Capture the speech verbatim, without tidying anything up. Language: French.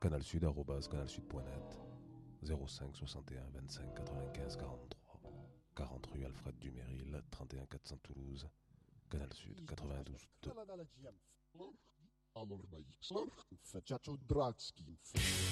Canal Sud, arrobase canalsud point net, zéro cinq soixante et un vingt-cinq quatre-vingt-quinze quarante-trois, quarante rue Alfred Duméril, trente et un quatre cents Toulouse, Canal Sud, quatre-vingt-douze deux. Alors,